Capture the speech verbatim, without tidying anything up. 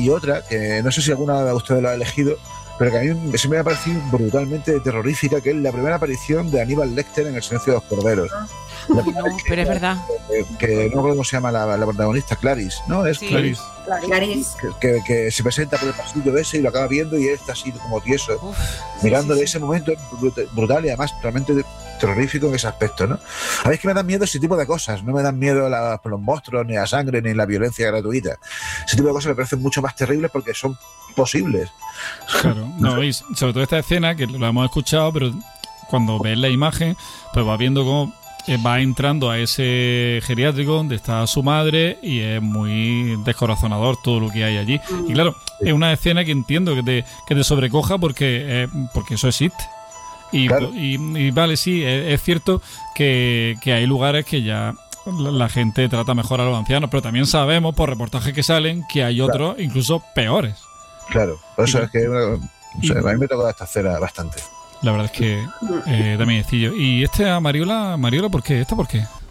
y otra, que no sé si alguna de ustedes lo ha elegido, pero que a mí se me ha parecido brutalmente terrorífica, que es la primera aparición de Aníbal Lecter en El silencio de los corderos. No, pero es verdad. Que, que no recuerdo cómo se llama la, la protagonista, Clarice, ¿no? Es Sí. Clarice. Clarice. Que, que, que se presenta por el pasillo ese y lo acaba viendo y él está así como tieso, Uf, mirándole. sí, sí, sí. Ese momento es brut- brutal y además realmente terrorífico en ese aspecto, ¿no? A mí es que me dan miedo ese tipo de cosas, no me dan miedo la, los monstruos, ni la sangre, ni la violencia gratuita. Ese tipo de cosas me parecen mucho más terribles porque son posibles. Claro, no, y sobre todo esta escena, que lo hemos escuchado, pero cuando ves la imagen, pues vas viendo cómo va entrando a ese geriátrico donde está su madre y es muy descorazonador todo lo que hay allí. Y claro, es una escena que entiendo que te, que te sobrecoja porque, eh, porque eso existe. Y, Claro. y, y vale, sí, es, es cierto que, que hay lugares que ya la, la gente trata mejor a los ancianos, pero también sabemos por reportajes que salen que hay otros incluso peores. Claro, por eso Y- es que bueno, y- o sea, a mí me tocó esta escena bastante. La verdad es que eh, también decillo. ¿Y este a Mariola? ¿Mariola por qué? ¿Esta por qué?